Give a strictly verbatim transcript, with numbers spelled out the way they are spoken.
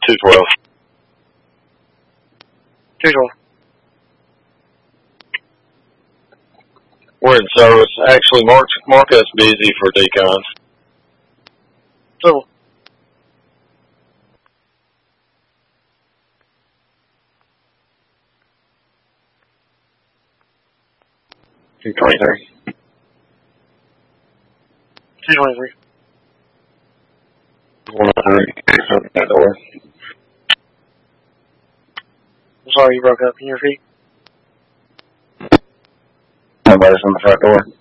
two twelve. two twelve. We're in service. Actually, mark, mark us busy for decons. So. two twenty-three. two twenty-three. one oh three. Open that door. I'm sorry you broke up. Can you repeat? Nobody's on the front door.